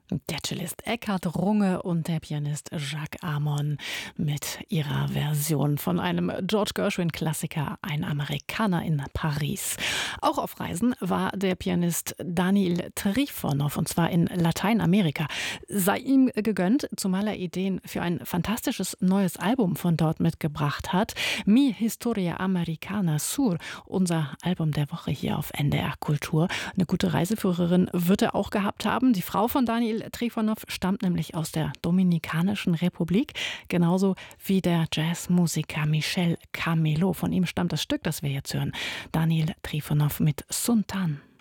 Der Cellist Eckhard Runge und der Pianist Jacques Amon mit ihrer Version von einem George Gershwin-Klassiker Ein Amerikaner in Paris. Auch auf Reisen war der Pianist Daniil Trifonov, und zwar in Lateinamerika. Sei ihm gegönnt, zumal er Ideen für ein fantastisches neues Album von dort mitgebracht hat. Mi Historia Americana Sur, unser Album der Woche hier auf NDR Kultur. Eine gute Reiseführerin wird er auch gehabt haben. Die Frau von Daniil Trifonov stammt nämlich aus der Dominikanischen Republik, genauso wie der Jazzmusiker Michel Camelo. Von ihm stammt das Stück, das wir jetzt hören. Daniil Trifonov mit Suntan.